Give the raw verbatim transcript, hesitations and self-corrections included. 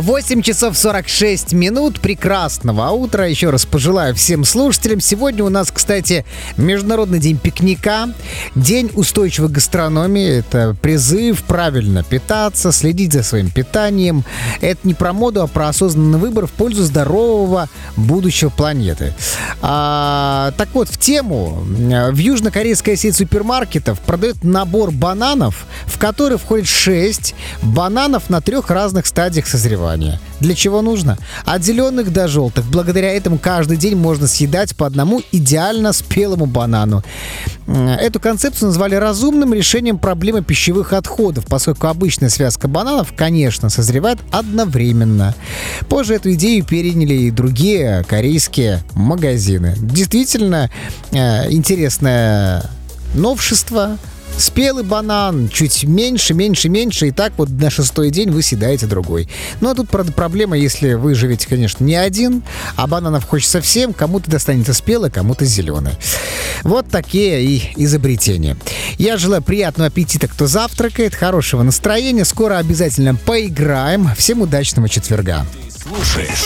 восемь часов сорок шесть минут. Прекрасного утра. Еще раз пожелаю всем слушателям. Сегодня у нас, кстати, Международный день пикника, День устойчивой гастрономии. Это призыв правильно питаться, следить за своим питанием. Это не про моду, а про осознанный выбор в пользу здорового будущего планеты. А, так вот, в тему. В южнокорейская сеть супермаркетов продает набор бананов, в который входит шесть бананов на трех разных стадиях созревания. Для чего нужно? От зеленых до желтых. Благодаря этому каждый день можно съедать по одному идеально спелому банану. Эту концепцию назвали разумным решением проблемы пищевых отходов, поскольку обычная связка бананов, конечно, созревает одновременно. Позже эту идею переняли и другие корейские магазины. Действительно э, интересное новшество. Спелый банан, чуть меньше, меньше, меньше, и так вот на шестой день вы съедаете другой. Ну, а тут, правда, проблема, если вы живете, конечно, не один, а бананов хочется всем, кому-то достанется спелый, кому-то зеленый. Вот такие и изобретения. Я желаю приятного аппетита, кто завтракает, хорошего настроения. Скоро обязательно поиграем. Всем удачного четверга. Слушаешь